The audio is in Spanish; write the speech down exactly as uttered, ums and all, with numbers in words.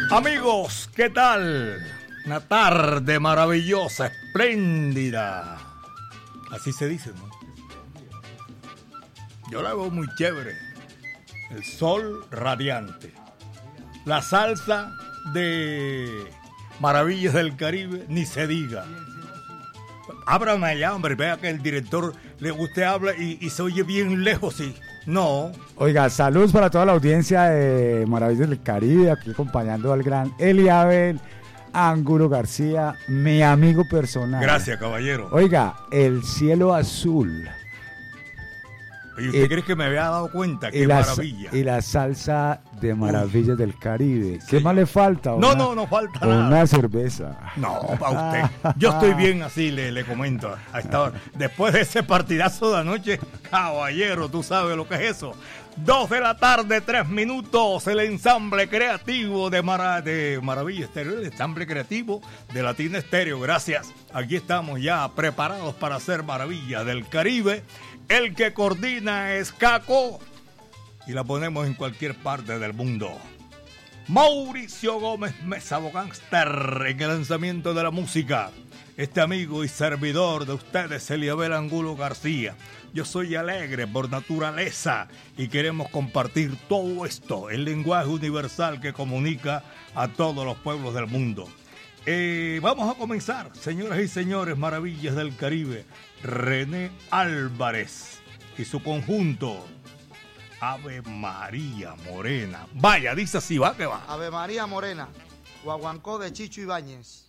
Amigos, ¿qué tal? Una tarde maravillosa, espléndida. Así se dice, ¿no? Yo la veo muy chévere. El sol radiante. La salsa de Maravillas del Caribe, ni se diga. Ábrame allá, hombre, vea que el director, le usted habla y, y se oye bien lejos, sí. No. Oiga, saludos para toda la audiencia de Maravillas del Caribe, aquí acompañando al gran Eliabel Angulo García, mi amigo personal. Gracias, caballero. Oiga, el cielo azul. ¿Y usted y, cree que me había dado cuenta? ¡Qué la, maravilla! Y la salsa de Maravillas Uf, del Caribe. ¿Qué sí. más le falta? No, una, no, no falta una nada. Una cerveza. No, para usted. Yo estoy bien así, le, le comento. A esta hora. Después de ese partidazo de anoche, caballero, tú sabes lo que es eso. Dos de la tarde, tres minutos. El ensamble creativo de, Mara, de Maravilla Estéreo, el ensamble creativo de Latina Estéreo. Gracias. Aquí estamos ya preparados para hacer Maravillas del Caribe. El que coordina es Caco y la ponemos en cualquier parte del mundo. Mauricio Gómez Mesa Bogánster en el lanzamiento de la música. Este amigo y servidor de ustedes, Eliabel Angulo García. Yo soy alegre por naturaleza y queremos compartir todo esto, el lenguaje universal que comunica a todos los pueblos del mundo. Eh, vamos a comenzar, señoras y señores, Maravillas del Caribe. René Álvarez y su conjunto Ave María Morena. Vaya, dice así, va que va. Ave María Morena, Guaguancó de Chicho Ibáñez.